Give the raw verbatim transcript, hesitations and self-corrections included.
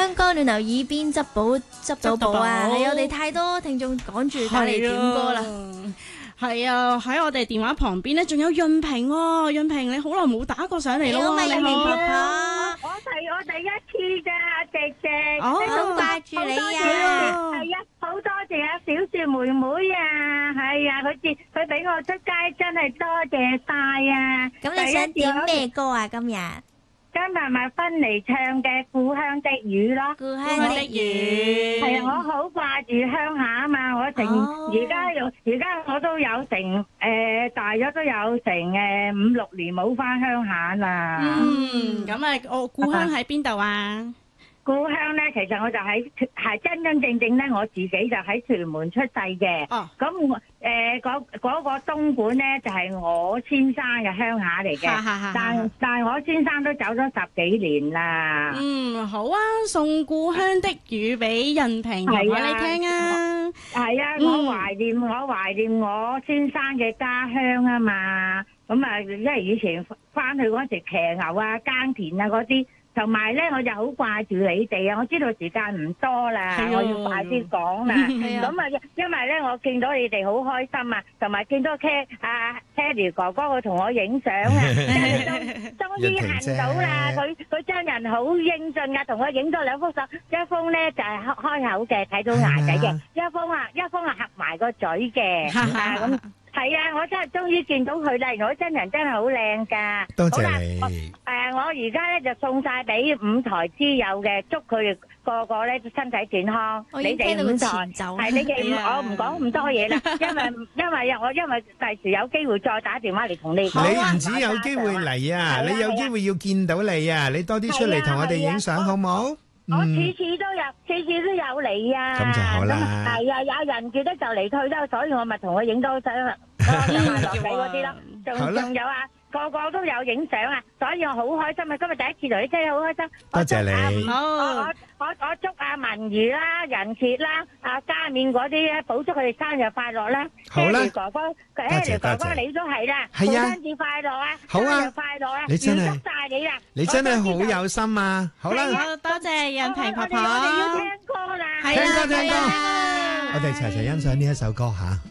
心肝暖流耳邊執寶執到寶啊！係我哋太多聽眾趕住打嚟點歌啦。 係啊，喺我哋電話旁邊咧，仲有潤平喎。潤平，你好耐冇打過上嚟咯喎，你好。 我係我第一次㗎，直直， 哦，好掛住你啊！ 係啊，好多謝啊，小雪妹妹啊，係啊，佢接佢俾我出街，真係多謝晒啊！ 咁你想點咩歌啊？今日？ 今日咪芬妮唱嘅《故鄉的雨》咯， 故鄉的雨係啊！我好掛住鄉下啊嘛，我成而家又而家我都有成誒，大約都有成誒五六年冇翻鄉下啦。 嗯，咁啊，我故鄉喺邊度啊？ 故鄉咧，其實我就喺係真真正正咧，我自己就喺屯門出世嘅。哦，咁我誒嗰嗰個東莞咧，就係我先生嘅鄉下嚟嘅。但但係我先生都走咗十幾年啦。 嗯，好啊，送故鄉的雨俾潤平話你聽啊。 係啊，我懷念我懷念我先生嘅家鄉啊嘛。咁啊，因為以前翻去嗰時騎牛啊、耕田啊嗰啲。同埋咧，我就好掛住你哋啊！我知道時間唔多啦，我要快啲講啦。咁啊，因為咧，我見到你哋好開心啊，同埋見到 K 阿 Harry 哥哥佢同我影相啊，終於行到啦！佢佢真人好英俊啊，同我影咗兩幅相，一封咧就係開開口嘅，睇到牙仔嘅；一封啊，一封係合埋個嘴嘅。咁係啊！我真係終於見到佢啦！我真人真係好靚噶。 多謝你。 誒，我而家咧就送晒俾五台之友嘅，祝佢哋個個咧身體健康。你哋五台係你哋，我唔講咁多嘢啦，因為因為我因為第時有機會再打電話嚟同你講。 你唔止有機會嚟啊，你有機會要見到你啊！你多啲出嚟同我哋影相好冇？ 我次次都有，次次都有嚟啊！ 咁就好啦。 係啊，有人記得就嚟退休，所以我咪同佢影多相啦，影埋落地嗰啲咯。仲仲有啊！個個都有影相啊，所以我好開心啊！今日第一次同你真係好開心。 多謝你。 我我我我祝阿文如啦、仁傑啦、阿家面嗰啲咧，補祝佢哋生日快樂啦！ 好啦， 哥哥，誒，哥哥你都係啦， 係啊， 生日快樂啊！ 好啊， 生日快樂啊！ 你真係， 祝晒你啦！ 你真係好有心啊！好啦， 多謝潤平婆婆。 我哋要聽歌啦， 聽歌聽歌，我哋齊齊欣賞呢一首歌吓。